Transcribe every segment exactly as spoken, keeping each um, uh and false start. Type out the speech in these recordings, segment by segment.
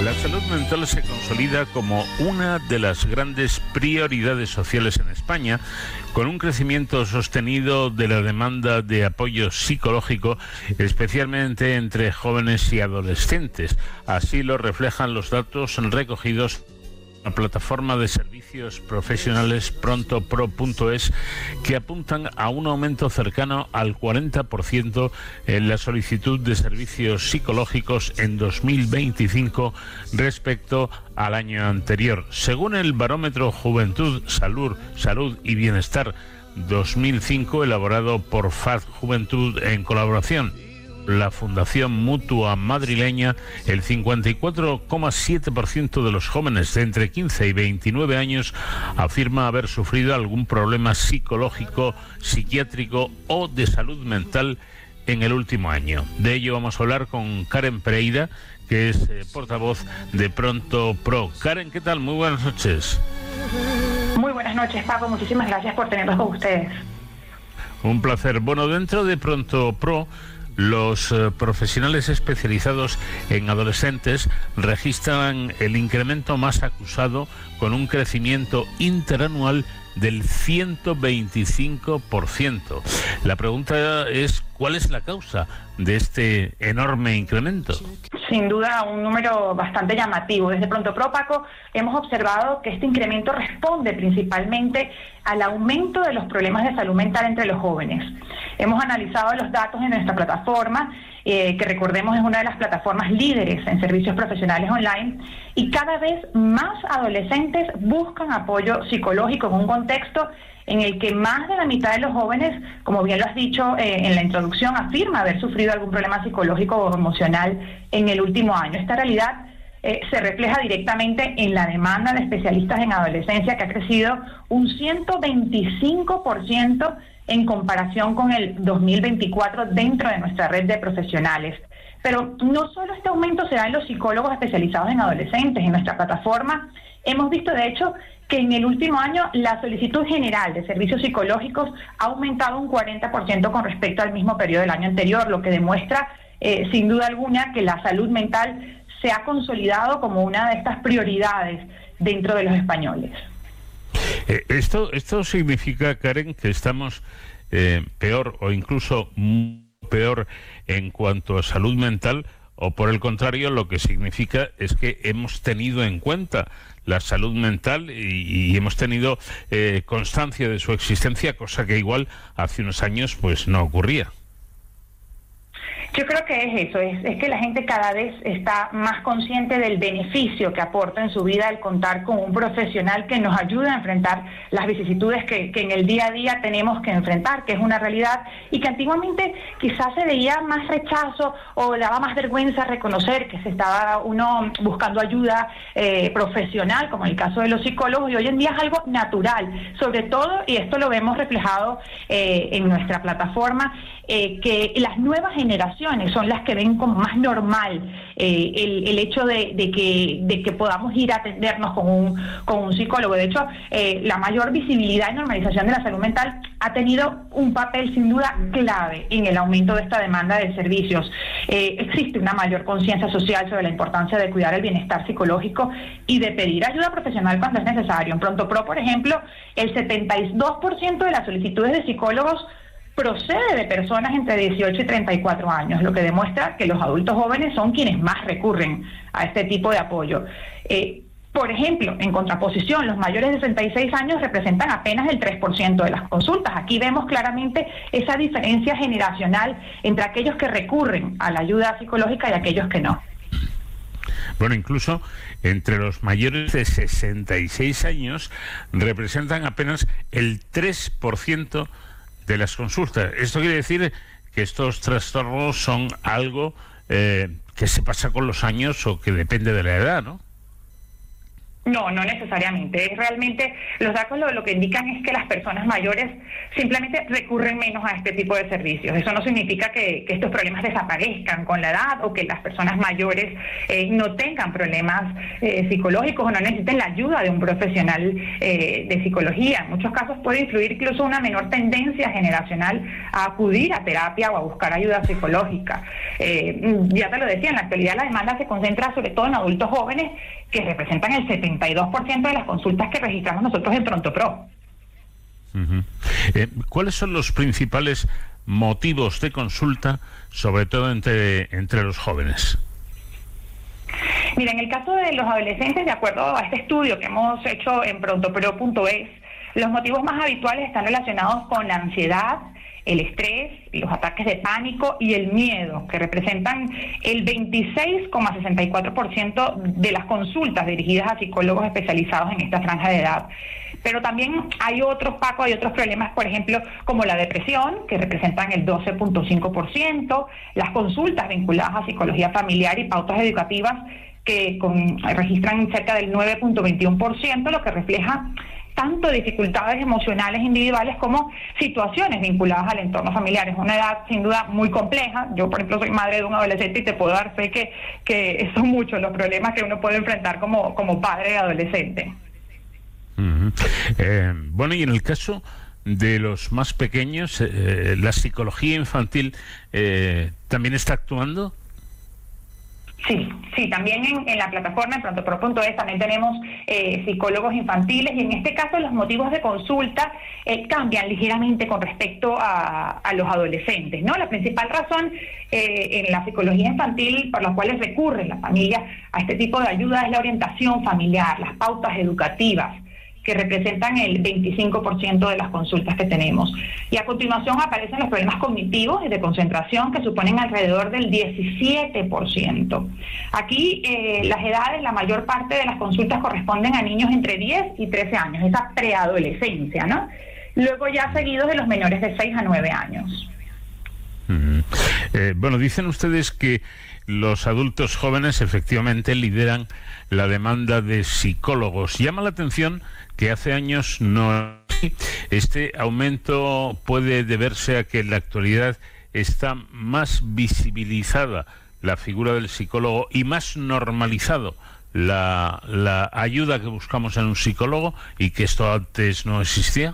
La salud mental se consolida como una de las grandes prioridades sociales en España, con un crecimiento sostenido de la demanda de apoyo psicológico, especialmente entre jóvenes y adolescentes. Así lo reflejan los datos recogidos en la plataforma de servicios profesionales pronto pro punto es, que apuntan a un aumento cercano al cuarenta por ciento en la solicitud de servicios psicológicos en dos mil veinticinco respecto al año anterior. Según el barómetro Juventud, Salud, Salud y Bienestar dos mil cinco, elaborado por F A D Juventud en colaboración la Fundación Mutua madrileña, el cincuenta y cuatro coma siete por ciento de los jóvenes de entre quince y veintinueve años afirma haber sufrido algún problema psicológico, psiquiátrico o de salud mental en el último año. De ello vamos a hablar con Karen Pereira, que es eh, portavoz de Pronto Pro. Karen, ¿qué tal? Muy buenas noches. Muy buenas noches, Paco. Muchísimas gracias por tenerlos con ustedes. Un placer. Bueno, dentro de Pronto Pro, los eh, profesionales especializados en adolescentes registran el incremento más acusado, con un crecimiento interanual del ciento veinticinco por ciento. La pregunta es, ¿cuál es la causa de este enorme incremento? Sin duda, un número bastante llamativo. Desde Pronto Pro, Paco, hemos observado que este incremento responde principalmente al aumento de los problemas de salud mental entre los jóvenes. Hemos analizado los datos en nuestra plataforma, eh, que recordemos es una de las plataformas líderes en servicios profesionales online, y cada vez más adolescentes buscan apoyo psicológico en un contexto en el que más de la mitad de los jóvenes, como bien lo has dicho eh, en la introducción, afirma haber sufrido algún problema psicológico o emocional en el último año. Esta realidad eh, se refleja directamente en la demanda de especialistas en adolescencia, que ha crecido un ciento veinticinco por ciento en comparación con el dos mil veinticuatro dentro de nuestra red de profesionales. Pero no solo este aumento se da en los psicólogos especializados en adolescentes. En nuestra plataforma hemos visto, de hecho, que en el último año la solicitud general de servicios psicológicos ha aumentado un cuarenta por ciento con respecto al mismo periodo del año anterior, lo que demuestra, eh, sin duda alguna, que la salud mental se ha consolidado como una de estas prioridades dentro de los españoles. Eh, esto, esto significa, Karen, que estamos eh, peor o incluso peor en cuanto a salud mental, o por el contrario, lo que significa es que hemos tenido en cuenta la salud mental y, y hemos tenido eh, constancia de su existencia, cosa que igual hace unos años pues no ocurría. Yo creo que es eso, es, es que la gente cada vez está más consciente del beneficio que aporta en su vida el contar con un profesional que nos ayude a enfrentar las vicisitudes que, que en el día a día tenemos que enfrentar, que es una realidad, y que antiguamente quizás se veía más rechazo o daba más vergüenza reconocer que se estaba uno buscando ayuda eh, profesional, como en el caso de los psicólogos, y hoy en día es algo natural, sobre todo, y esto lo vemos reflejado eh, en nuestra plataforma, eh, que las nuevas generaciones son las que ven como más normal eh, el, el hecho de, de, que, de que podamos ir a atendernos con un, con un psicólogo. De hecho, eh, la mayor visibilidad y normalización de la salud mental ha tenido un papel sin duda clave en el aumento de esta demanda de servicios. Eh, existe una mayor conciencia social sobre la importancia de cuidar el bienestar psicológico y de pedir ayuda profesional cuando es necesario. En Pronto Pro, por ejemplo, el setenta y dos por ciento de las solicitudes de psicólogos procede de personas entre dieciocho y treinta y cuatro años, lo que demuestra que los adultos jóvenes son quienes más recurren a este tipo de apoyo. Eh, por ejemplo, en contraposición, los mayores de sesenta y seis años representan apenas el tres por ciento de las consultas. Aquí vemos claramente esa diferencia generacional entre aquellos que recurren a la ayuda psicológica y aquellos que no. Bueno, incluso entre los mayores de sesenta y seis años representan apenas el tres por ciento de las consultas. Esto quiere decir que estos trastornos son algo eh, que se pasa con los años o que depende de la edad, ¿no? No, no necesariamente. Es realmente, los datos lo, lo que indican es que las personas mayores simplemente recurren menos a este tipo de servicios. Eso no significa que, que estos problemas desaparezcan con la edad o que las personas mayores eh, no tengan problemas eh, psicológicos o no necesiten la ayuda de un profesional eh, de psicología. En muchos casos puede influir incluso una menor tendencia generacional a acudir a terapia o a buscar ayuda psicológica. Eh, ya te lo decía, en la actualidad la demanda se concentra sobre todo en adultos jóvenes que representan el setenta y dos por ciento de las consultas que registramos nosotros en ProntoPro. Uh-huh. Eh, ¿Cuáles son los principales motivos de consulta, sobre todo entre, entre los jóvenes? Mira, en el caso de los adolescentes, de acuerdo a este estudio que hemos hecho en prontopro punto es, los motivos más habituales están relacionados con la ansiedad, el estrés, los ataques de pánico y el miedo, que representan el veintiséis coma sesenta y cuatro por ciento de las consultas dirigidas a psicólogos especializados en esta franja de edad. Pero también hay otros, Paco, hay otros problemas, por ejemplo, como la depresión, que representan el doce punto cinco por ciento, las consultas vinculadas a psicología familiar y pautas educativas, que con, registran cerca del nueve punto veintiuno por ciento, lo que refleja tanto dificultades emocionales individuales como situaciones vinculadas al entorno familiar. Es una edad sin duda muy compleja. Yo, por ejemplo, soy madre de un adolescente y te puedo dar fe que, que son muchos los problemas que uno puede enfrentar como, como padre de adolescente. Uh-huh. Eh, bueno, y en el caso de los más pequeños, eh, ¿la psicología infantil eh, también está actuando? Sí, sí, también en, en la plataforma en prontopro punto es también tenemos eh, psicólogos infantiles, y en este caso los motivos de consulta eh, cambian ligeramente con respecto a, a los adolescentes, ¿no? La principal razón eh, en la psicología infantil por la cual recurre la familia a este tipo de ayuda es la orientación familiar, las pautas educativas, que representan el veinticinco por ciento de las consultas que tenemos. Y a continuación aparecen los problemas cognitivos y de concentración, que suponen alrededor del diecisiete por ciento. Aquí eh, las edades, la mayor parte de las consultas corresponden a niños entre diez y trece años, esa preadolescencia, ¿no? Luego ya seguidos de los menores de seis a nueve años. Uh-huh. Eh, bueno, dicen ustedes que los adultos jóvenes efectivamente lideran la demanda de psicólogos. Llama la atención que hace años no. Este aumento puede deberse a que en la actualidad está más visibilizada la figura del psicólogo y más normalizado la, la ayuda que buscamos en un psicólogo, y que esto antes no existía.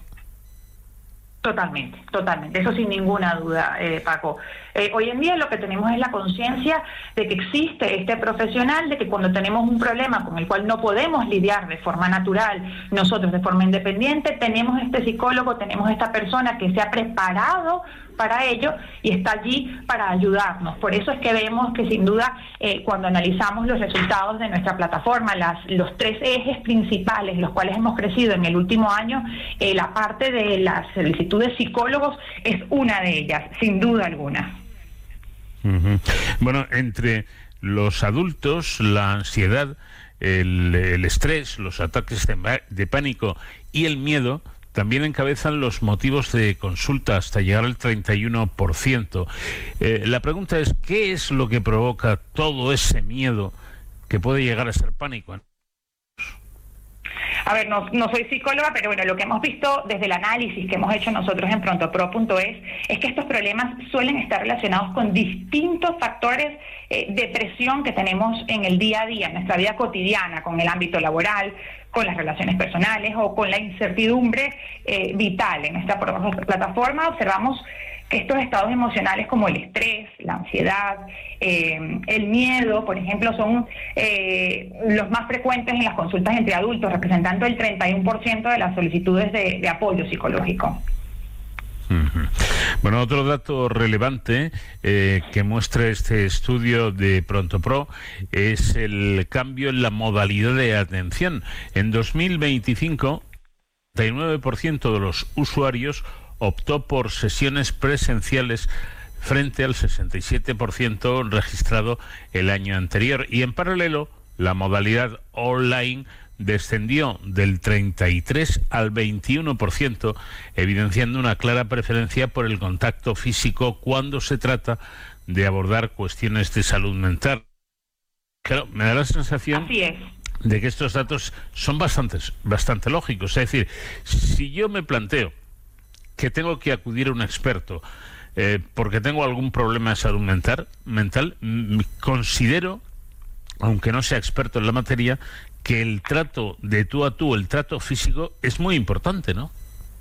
Totalmente, totalmente, eso sin ninguna duda, eh, Paco. Eh, hoy en día lo que tenemos es la conciencia de que existe este profesional, de que cuando tenemos un problema con el cual no podemos lidiar de forma natural, nosotros de forma independiente, tenemos este psicólogo, tenemos esta persona que se ha preparado para ello y está allí para ayudarnos. Por eso es que vemos que sin duda eh, cuando analizamos los resultados de nuestra plataforma, las, los tres ejes principales, los cuales hemos crecido en el último año, eh, la parte de las solicitudes de psicólogos es una de ellas, sin duda alguna. Uh-huh. Bueno, entre los adultos, la ansiedad, el, el estrés, los ataques de, de pánico y el miedo también encabezan los motivos de consulta, hasta llegar al treinta y uno por ciento. Eh, la pregunta es, ¿qué es lo que provoca todo ese miedo que puede llegar a ser pánico? A ver, no, no soy psicóloga, pero bueno, lo que hemos visto desde el análisis que hemos hecho nosotros en prontopro punto es, es que estos problemas suelen estar relacionados con distintos factores eh, de presión que tenemos en el día a día, en nuestra vida cotidiana, con el ámbito laboral, con las relaciones personales o con la incertidumbre eh, vital. En esta plataforma observamos que estos estados emocionales como el estrés, la ansiedad, eh, el miedo, por ejemplo, son eh, los más frecuentes en las consultas entre adultos, representando el treinta y uno por ciento de las solicitudes de, de apoyo psicológico. Uh-huh. Bueno, otro dato relevante eh, que muestra este estudio de ProntoPro es el cambio en la modalidad de atención. En dos mil veinticinco, el treinta y nueve por ciento de los usuarios optó por sesiones presenciales frente al sesenta y siete por ciento registrado el año anterior, y en paralelo la modalidad online descendió del treinta y tres al veintiuno por ciento, evidenciando una clara preferencia por el contacto físico cuando se trata de abordar cuestiones de salud mental. Claro, me da la sensación Así es. de que estos datos son bastante, bastante lógicos. Es decir, si yo me planteo que tengo que acudir a un experto eh, porque tengo algún problema de salud mental, mental, considero, aunque no sea experto en la materia, que el trato de tú a tú, el trato físico, es muy importante, ¿no?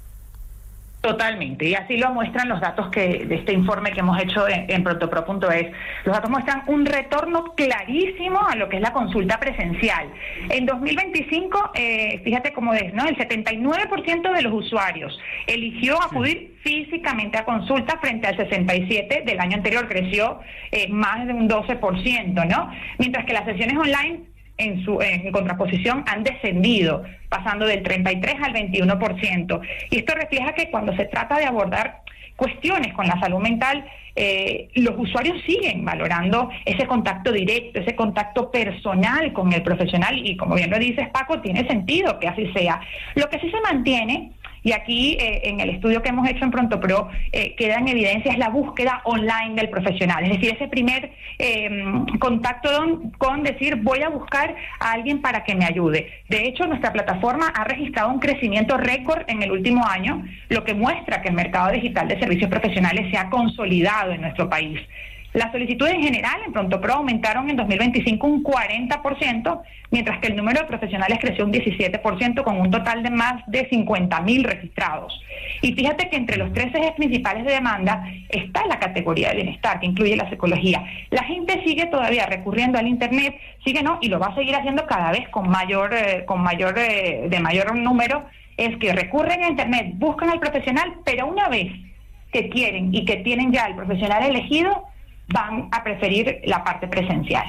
Totalmente, y así lo muestran los datos que de este informe que hemos hecho en, en prontopro punto es. Los datos muestran un retorno clarísimo a lo que es la consulta presencial. En dos mil veinticinco, eh, fíjate cómo es, ¿no? El setenta y nueve por ciento de los usuarios eligió acudir sí. físicamente a consulta frente al sesenta y siete por ciento del año anterior, creció eh, más de un doce por ciento, ¿no? Mientras que las sesiones online en su en contraposición han descendido, pasando del treinta y tres al veintiuno por ciento. Y esto refleja que cuando se trata de abordar cuestiones con la salud mental, eh, los usuarios siguen valorando ese contacto directo, ese contacto personal con el profesional, y como bien lo dices, Paco, tiene sentido que así sea. Lo que sí se mantiene, y aquí eh, en el estudio que hemos hecho en ProntoPro eh, queda en evidencia, es la búsqueda online del profesional, es decir, ese primer eh, contacto don, con decir voy a buscar a alguien para que me ayude. De hecho, nuestra plataforma ha registrado un crecimiento récord en el último año, lo que muestra que el mercado digital de servicios profesionales se ha consolidado en nuestro país. Las solicitudes en general en ProntoPro aumentaron en dos mil veinticinco un cuarenta por ciento, mientras que el número de profesionales creció un diecisiete por ciento, con un total de más de cincuenta mil registrados. Y fíjate que entre los tres ejes principales de demanda está la categoría de bienestar, que incluye la psicología. La gente sigue todavía recurriendo al Internet, sigue no, y lo va a seguir haciendo cada vez con mayor, eh, con mayor, eh, de mayor número, es que recurren a Internet, buscan al profesional, pero una vez que quieren y que tienen ya el profesional elegido, van a preferir la parte presencial.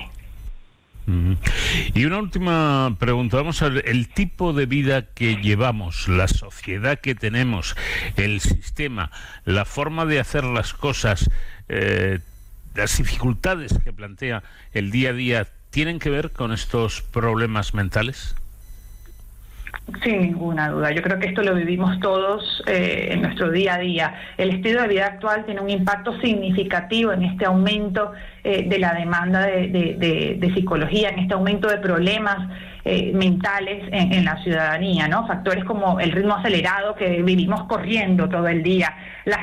Uh-huh. Y una última pregunta, vamos a ver, el tipo de vida que llevamos, la sociedad que tenemos, el sistema, la forma de hacer las cosas, eh, las dificultades que plantea el día a día, ¿tienen que ver con estos problemas mentales? Sin ninguna duda. Yo creo que esto lo vivimos todos eh, en nuestro día a día. El estilo de vida actual tiene un impacto significativo en este aumento eh, de la demanda de, de, de, de psicología, en este aumento de problemas eh, mentales en, en la ciudadanía, ¿no? Factores como el ritmo acelerado, que vivimos corriendo todo el día, las